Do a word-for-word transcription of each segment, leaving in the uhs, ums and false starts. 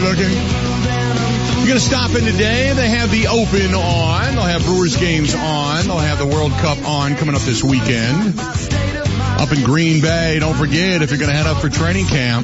okay? You're going to stop in today. They have the Open on. They'll have Brewers games on. They'll have the World Cup on coming up this weekend. Up in Green Bay. Don't forget, if you're going to head up for training camp,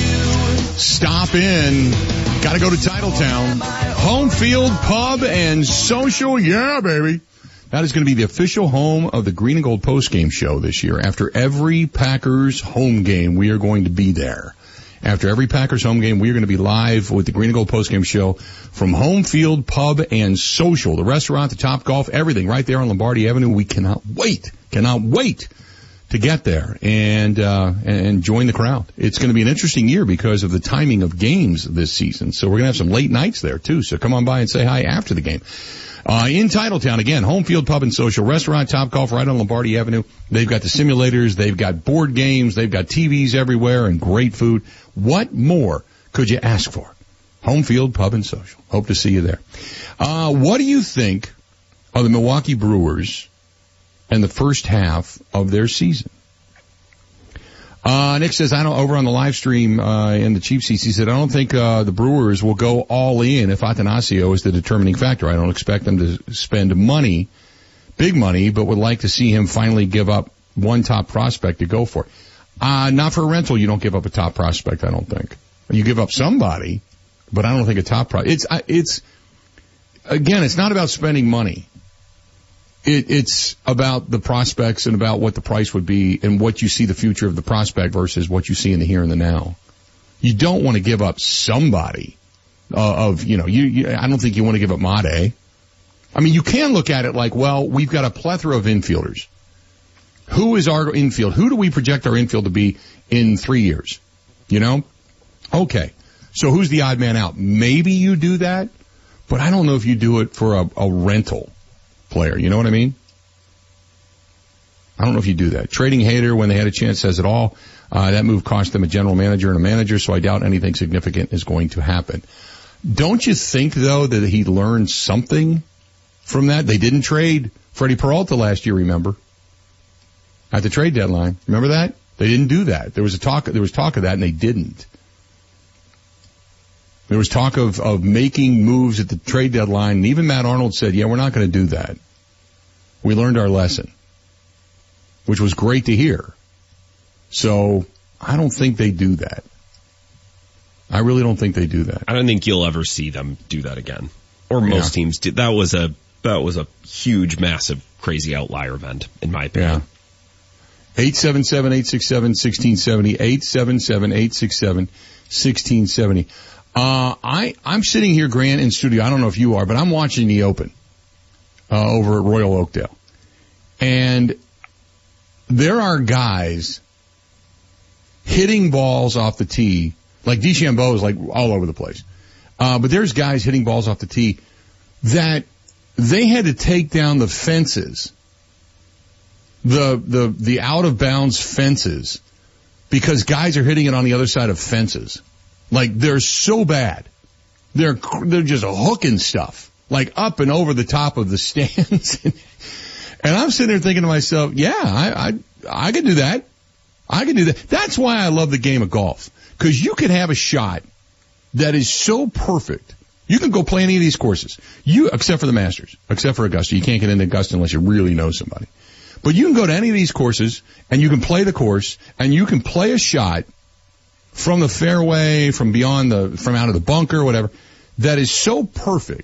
stop in. Got to go to Titletown. Home Field Pub and Social. Yeah, baby. That is going to be the official home of the Green and Gold postgame show this year. After every Packers home game, we are going to be there. After every Packers home game, we are going to be live with the Green and Gold postgame show from Home Field Pub and Social. The restaurant, the Top Golf, everything right there on Lombardi Avenue. We cannot wait, cannot wait to get there and uh and join the crowd. It's going to be an interesting year because of the timing of games this season. So we're going to have some late nights there, too. So come on by and say hi after the game. Uh, in Titletown, again, Home Field Pub and Social Restaurant, Top Golf, right on Lombardi Avenue. They've got the simulators, they've got board games, they've got T Vs everywhere, and great food. What more could you ask for? Home Field Pub and Social. Hope to see you there. Uh, what do you think of the Milwaukee Brewers and the first half of their season? Uh, Nick says, I don't, over on the live stream, uh, in the Chief Seats, he said, I don't think, uh, the Brewers will go all in if Atanasio is the determining factor. I don't expect them to spend money, big money, but would like to see him finally give up one top prospect to go for. Uh, not for a rental, you don't give up a top prospect, I don't think. You give up somebody, but I don't think a top pro, it's, it's, again, it's not about spending money. It, it's about the prospects and about what the price would be and what you see the future of the prospect versus what you see in the here and the now. You don't want to give up somebody uh, of, you know, you, you, I don't think you want to give up Made. I mean, you can look at it like, well, we've got a plethora of infielders. Who is our infield? Who do we project our infield to be in three years? You know? Okay. So who's the odd man out? Maybe you do that, but I don't know if you do it for a, a rental player. You know what I mean? I don't know if you do that. Trading Hader when they had a chance says it all. Uh, that move cost them a general manager and a manager, so I doubt anything significant is going to happen. Don't you think, though, that he learned something from that? They didn't trade Freddie Peralta last year, remember? At the trade deadline. Remember that? They didn't do that. There was a talk, there was talk of that and they didn't. There was talk of, of making moves at the trade deadline, and even Matt Arnold said, yeah, we're not going to do that. We learned our lesson, which was great to hear. So I don't think they do that. I really don't think they do that. I don't think you'll ever see them do that again. Or most yeah. teams do. That was a, that was a huge, massive, crazy outlier event, in my opinion. Yeah. eight seven seven, eight six seven, one six seven zero, eight seven seven, eight six seven, one six seven zero. Uh, I, I'm sitting here, Grant, in studio. I don't know if you are, but I'm watching the Open, uh, over at Royal Oakdale. And there are guys hitting balls off the tee, like DeChambeau is like all over the place. Uh, but there's guys hitting balls off the tee that they had to take down the fences, the, the, the out of bounds fences, because guys are hitting it on the other side of fences. Like, they're so bad. They're, they're just hooking stuff, like up and over the top of the stands. And I'm sitting there thinking to myself, yeah, I, I, I can do that. I can do that. That's why I love the game of golf. Cause you can have a shot that is so perfect. You can go play any of these courses. You, except for the Masters, except for Augusta. You can't get into Augusta unless you really know somebody. But you can go to any of these courses and you can play the course and you can play a shot from the fairway, from beyond the, from out of the bunker, whatever, that is so perfect.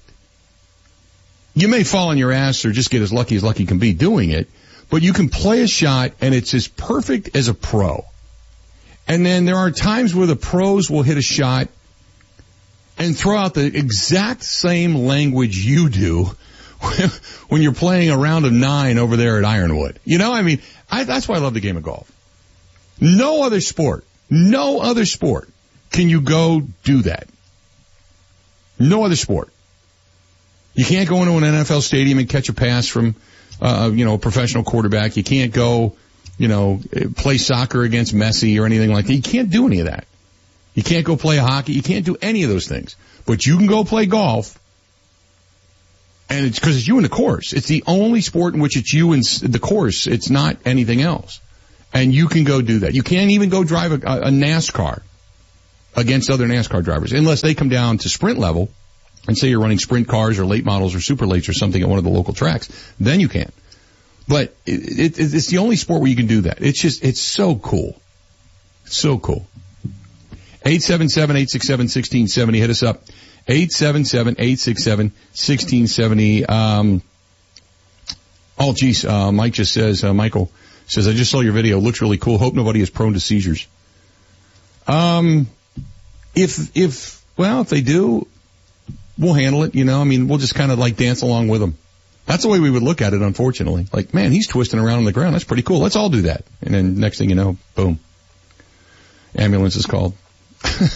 You may fall on your ass or just get as lucky as lucky can be doing it, but you can play a shot and it's as perfect as a pro. And then there are times where the pros will hit a shot and throw out the exact same language you do when you're playing a round of nine over there at Ironwood. You know, I mean, I, that's why I love the game of golf. No other sport, no other sport can you go do that. No other sport. You can't go into an N F L stadium and catch a pass from, uh, you know, a professional quarterback. You can't go, you know, play soccer against Messi or anything like that. You can't do any of that. You can't go play hockey. You can't do any of those things. But you can go play golf. And it's because it's you and the course. It's the only sport in which it's you and the course. It's not anything else. And you can go do that. You can't even go drive a, a NASCAR. against other NASCAR drivers, unless they come down to sprint level and say you're running sprint cars or late models or super lates or something at one of the local tracks. Then you can. But it, it, it's the only sport where you can do that. It's just, it's so cool. It's so cool. eight seven seven, eight six seven, one six seven zero. Hit us up. eight seven seven, eight six seven, one six seven zero. Um, oh, geez. Uh, Mike just says, uh, Michael says, I just saw your video. Looks really cool. Hope nobody is prone to seizures. Um, if, if, well, if they do, we'll handle it, you know. I mean, we'll just kind of like dance along with them. That's the way we would look at it, unfortunately. Like, man, he's twisting around on the ground. That's pretty cool. Let's all do that. And then next thing you know, boom. Ambulance is called. uh,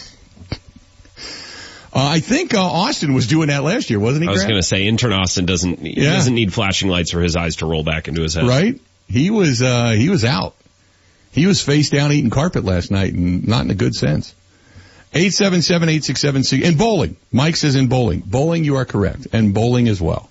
I think uh, Austin was doing that last year, wasn't he, I was Grant? going to say, intern Austin doesn't, he yeah. doesn't need flashing lights for his eyes to roll back into his head. Right? He was, uh, he was out. He was face down eating carpet last night, and not in a good sense. eight seven seven, eight six seven, six. And bowling. Mike says in bowling. Bowling, you are correct. And bowling as well.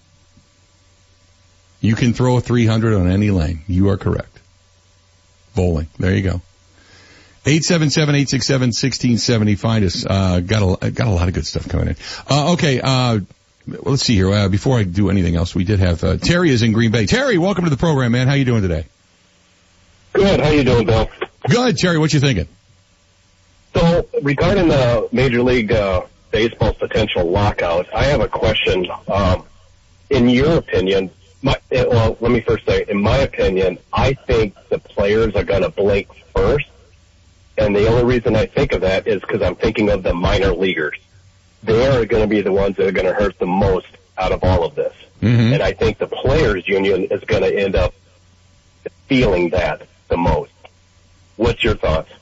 You can throw a three hundred on any lane. You are correct. Bowling. There you go. eight seven seven, eight six seven, one six seven zero. Find us. Uh, got a, got a lot of good stuff coming in. Uh, okay, uh, let's see here. Uh, before I do anything else, we did have, uh, Terry is in Green Bay. Terry, welcome to the program, man. How you doing today? Good. How you doing, Bill? Good, Terry. What you thinking? So, regarding the Major League uh, Baseball's potential lockout, I have a question. Um, in your opinion, my, well, let me first say, in my opinion, I think the players are going to blink first. And the only reason I think of that is because I'm thinking of the minor leaguers. They are going to be the ones that are going to hurt the most out of all of this. Mm-hmm. And I think the players' union is going to end up feeling that the most. What's your thoughts?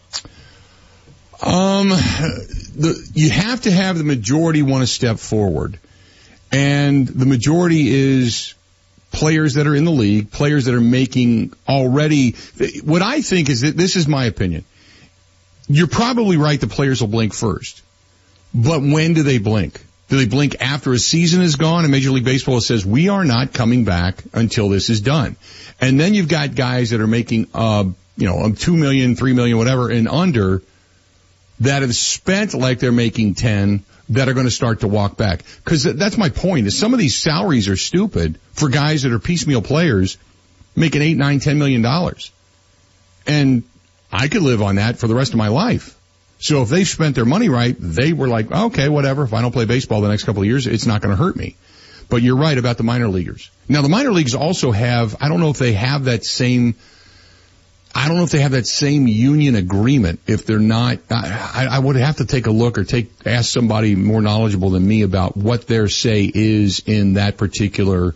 Um, the, you have to have the majority want to step forward. And the majority is players that are in the league, players that are making already, what I think is that, this is my opinion. You're probably right, the players will blink first. But when do they blink? Do they blink after a season is gone and Major League Baseball says, we are not coming back until this is done? And then you've got guys that are making, uh, you know, two million, three million, whatever, and under, that have spent like they're making ten, that are going to start to walk back. Because that's my point, is some of these salaries are stupid for guys that are piecemeal players making eight, nine, ten million dollars. And I could live on that for the rest of my life. So if they spent their money right, they were like, okay, whatever. If I don't play baseball the next couple of years, it's not going to hurt me. But you're right about the minor leaguers. Now, the minor leagues also have, I don't know if they have that same, I don't know if they have that same union agreement. If they're not, I, I would have to take a look or take, ask somebody more knowledgeable than me about what their say is in that particular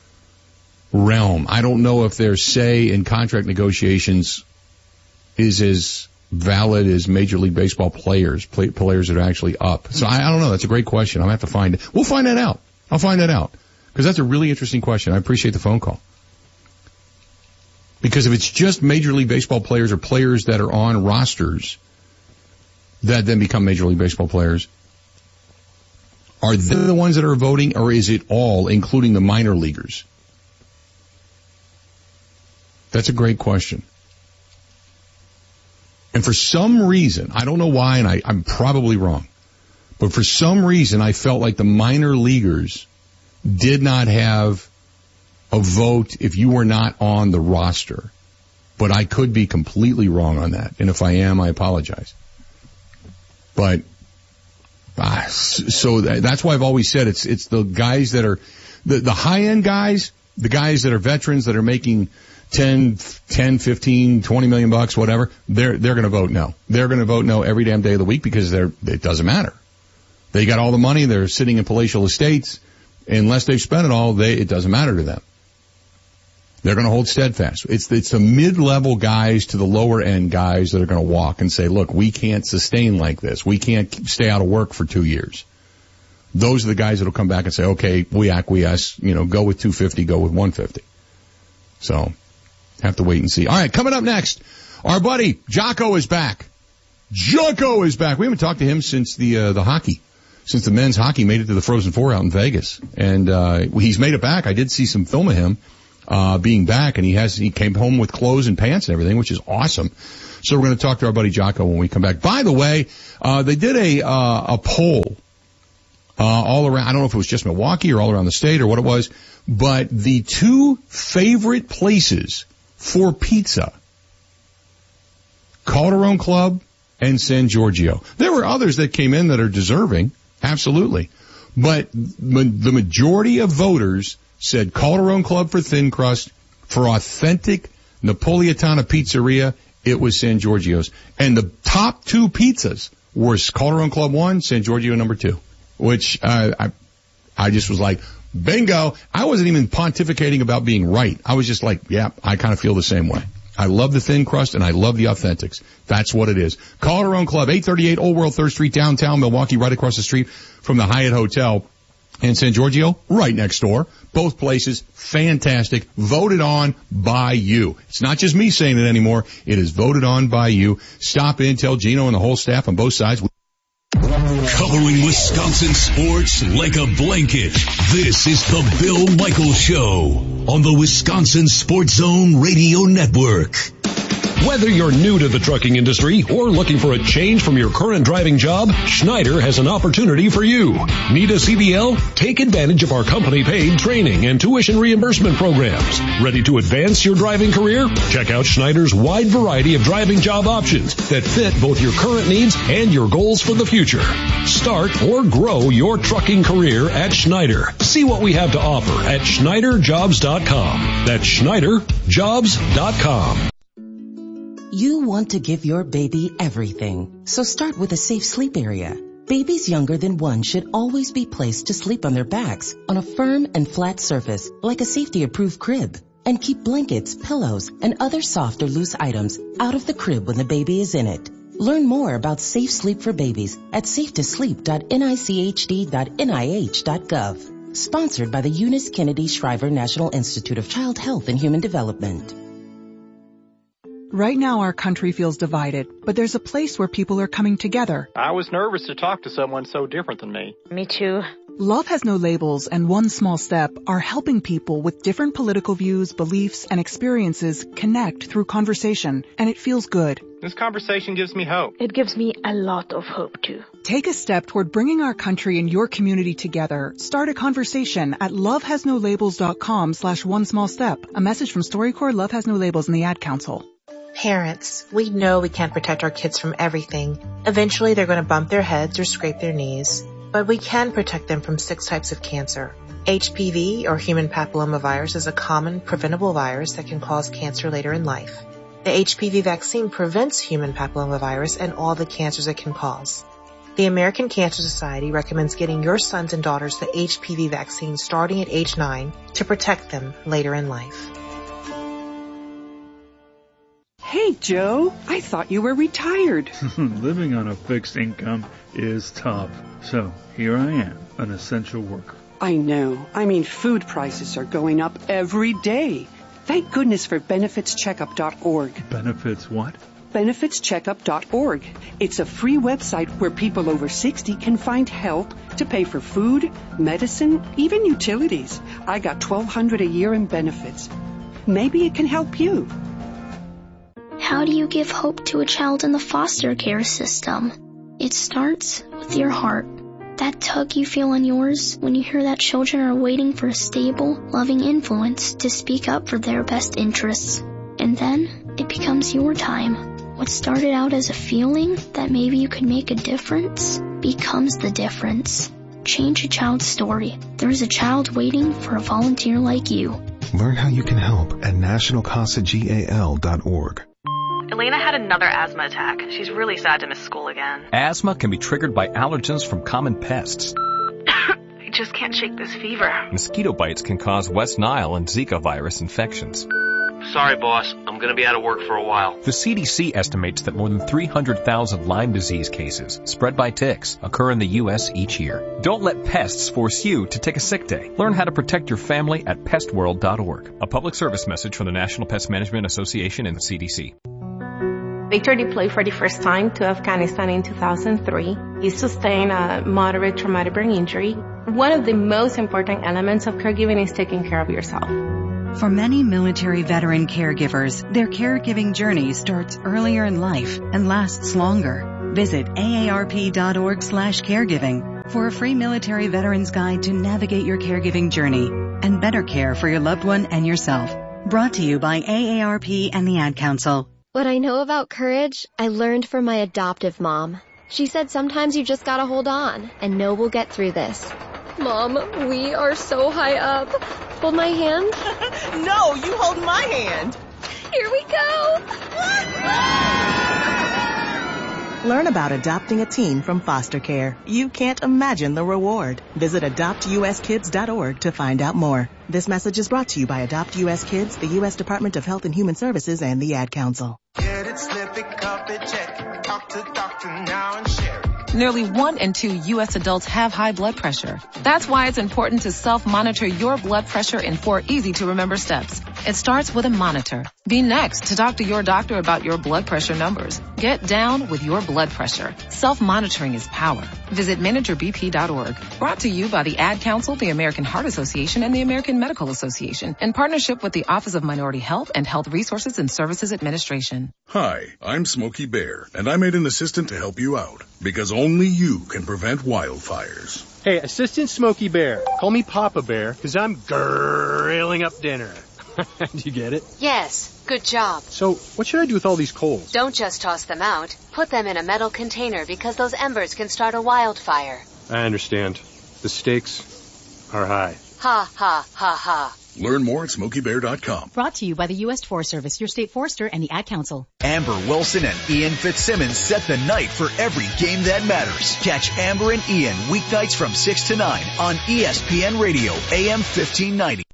realm. I don't know if their say in contract negotiations is as valid as Major League Baseball players, play, players that are actually up. So I, I don't know. That's a great question. I'm going to have to find it. We'll find that out. I'll find that out. Because that's a really interesting question. I appreciate the phone call. Because if it's just Major League Baseball players or players that are on rosters that then become Major League Baseball players, are they the ones that are voting, or is it all, including the minor leaguers? That's a great question. And for some reason, I don't know why, and I, I'm probably wrong, but for some reason I felt like the minor leaguers did not have a vote if you were not on the roster. But I could be completely wrong on that. And if I am, I apologize. But, ah, so that's why I've always said it's, it's the guys that are, the, the high-end guys, the guys that are veterans that are making ten, ten, fifteen, twenty million bucks, whatever, they're, they're gonna vote no. They're gonna vote no every damn day of the week because they're, it doesn't matter. They got all the money, they're sitting in palatial estates. Unless they've spent it all, they, it doesn't matter to them. They're gonna hold steadfast. It's, it's the mid-level guys to the lower end guys that are gonna walk and say, look, we can't sustain like this. We can't stay out of work for two years. Those are the guys that'll come back and say, okay, we acquiesce, you know, go with two fifty, go with one fifty. So, have to wait and see. All right, coming up next, our buddy Jocko is back. Jocko is back. We haven't talked to him since the uh, the hockey, since the men's hockey made it to the Frozen Four out in Vegas, and uh he's made it back. I did see some film of him. uh, being back, and he has, he came home with clothes and pants and everything, which is awesome. So we're going to talk to our buddy Jocko when we come back. By the way, uh, they did a, uh, a poll, uh, all around, I don't know if it was just Milwaukee or all around the state or what it was, but the two favorite places for pizza, Calderone Club and San Giorgio. There were others that came in that are deserving, absolutely. But ma- the majority of voters said Calderone Club for thin crust, for authentic Napolitana pizzeria, it was San Giorgio's. And the top two pizzas were Calderone Club one, San Giorgio number two, which uh, I I just was like, bingo. I wasn't even pontificating about being right. I was just like, yeah, I kind of feel the same way. I love the thin crust and I love the authentics. That's what it is. Calderone Club, eight thirty-eight Old World third Street, downtown Milwaukee, right across the street from the Hyatt Hotel. And San Giorgio, right next door. Both places, fantastic. Voted on by you. It's not just me saying it anymore. It is voted on by you. Stop in, tell Gino and the whole staff on both sides. Covering Wisconsin sports like a blanket. This is the Bill Michaels Show on the Wisconsin Sports Zone Radio Network. Whether you're new to the trucking industry or looking for a change from your current driving job, Schneider has an opportunity for you. Need a C D L? Take advantage of our company-paid training and tuition reimbursement programs. Ready to advance your driving career? Check out Schneider's wide variety of driving job options that fit both your current needs and your goals for the future. Start or grow your trucking career at Schneider. See what we have to offer at Schneider Jobs dot com. That's Schneider Jobs dot com. You want to give your baby everything, so start with a safe sleep area. Babies younger than one should always be placed to sleep on their backs on a firm and flat surface like a safety-approved crib. And keep blankets, pillows, and other soft or loose items out of the crib when the baby is in it. Learn more about safe sleep for babies at safe to sleep dot N I C H D dot N I H dot gov. Sponsored by the Eunice Kennedy Shriver National Institute of Child Health and Human Development. Right now our country feels divided, but there's a place where people are coming together. I was nervous to talk to someone so different than me. Me too. Love Has No Labels and One Small Step are helping people with different political views, beliefs, and experiences connect through conversation, and it feels good. This conversation gives me hope. It gives me a lot of hope too. Take a step toward bringing our country and your community together. Start a conversation at love has no labels dot com slash one small step. A message from StoryCorps, Love Has No Labels, and the Ad Council. Parents, we know we can't protect our kids from everything. Eventually they're going to bump their heads or scrape their knees. But we can protect them from six types of cancer. H P V, or human papillomavirus, is a common preventable virus that can cause cancer later in life. The H P V vaccine prevents human papillomavirus and all the cancers it can cause. The American Cancer Society recommends getting your sons and daughters the H P V vaccine starting at age nine to protect them later in life. Hey, Joe, I thought you were retired. Living on a fixed income is tough. So here I am, an essential worker. I know. I mean, food prices are going up every day. Thank goodness for benefits checkup dot org. Benefits what? benefits checkup dot org. It's a free website where people over sixty can find help to pay for food, medicine, even utilities. I got twelve hundred dollars a year in benefits. Maybe it can help you. How do you give hope to a child in the foster care system? It starts with your heart. That tug you feel in yours when you hear that children are waiting for a stable, loving influence to speak up for their best interests. And then it becomes your time. What started out as a feeling that maybe you could make a difference becomes the difference. Change a child's story. There's a child waiting for a volunteer like you. Learn how you can help at national casa gal dot org. Elena had another asthma attack. She's really sad to miss school again. Asthma can be triggered by allergens from common pests. I just can't shake this fever. Mosquito bites can cause West Nile and Zika virus infections. Sorry, boss. I'm going to be out of work for a while. The C D C estimates that more than three hundred thousand Lyme disease cases spread by ticks occur in the U S each year. Don't let pests force you to take a sick day. Learn how to protect your family at pest world dot org. A public service message from the National Pest Management Association and the C D C. Victor deployed for the first time to Afghanistan in two thousand three. He sustained a moderate traumatic brain injury. One of the most important elements of caregiving is taking care of yourself. For many military veteran caregivers, their caregiving journey starts earlier in life and lasts longer. Visit A A R P dot org slash caregiving for a free military veterans guide to navigate your caregiving journey and better care for your loved one and yourself. Brought to you by A A R P and the Ad Council. What I know about courage, I learned from my adoptive mom. She said sometimes you just gotta hold on and know we'll get through this. Mom, we are so high up. Hold my hand. No, you hold my hand. Here we go. Learn about adopting a teen from foster care. You can't imagine the reward. Visit adopt U S kids dot org to find out more. This message is brought to you by Adopt U S Kids, the U S Department of Health and Human Services, and the Ad Council. Get it, slip it, cup it, check it. Talk to doctor now and share it. Nearly one in two U S adults have high blood pressure. That's why it's important to self-monitor your blood pressure in four easy-to-remember steps. It starts with a monitor. Be next to talk to your doctor about your blood pressure numbers. Get down with your blood pressure. Self-monitoring is power. Visit manager B P dot org. Brought to you by the Ad Council, the American Heart Association, and the American Medical Association, in partnership with the Office of Minority Health and Health Resources and Services Administration. Hi, I'm Smokey Bear, and I made an assistant to help you out, because only you can prevent wildfires. Hey, Assistant Smokey Bear, call me Papa Bear, because I'm grilling up dinner. Do you get it? Yes, good job. So, what should I do with all these coals? Don't just toss them out. Put them in a metal container because those embers can start a wildfire. I understand. The stakes are high. Ha, ha, ha, ha. Learn more at smokey bear dot com. Brought to you by the U S Forest Service, your state forester, and the Ad Council. Amber Wilson and Ian Fitzsimmons set the night for every game that matters. Catch Amber and Ian weeknights from six to nine on E S P N Radio, A M fifteen ninety.